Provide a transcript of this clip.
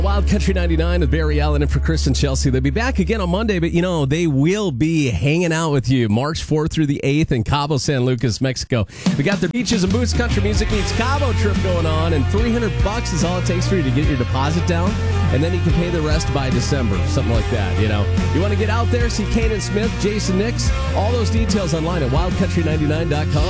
Wild Country 99 with Barry Allen and for Chris and Chelsea. They'll be back again on Monday, but they will be hanging out with you March 4th through the 8th in Cabo San Lucas, Mexico. We got the Beaches and Boots Country Music Meets Cabo trip going on, and $300 is all it takes for you to get your deposit down, and then you can pay the rest by December, something like that. You want to get out there, see Kanan Smith, Jason Nix, all those details online at wildcountry99.com.